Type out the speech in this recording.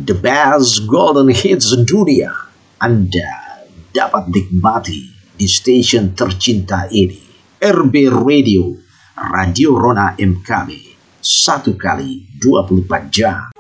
The best golden hits dunia Anda dapat nikmati di stasiun tercinta ini. RB Radio, Radio Rona MKB, 1 kali 24 jam.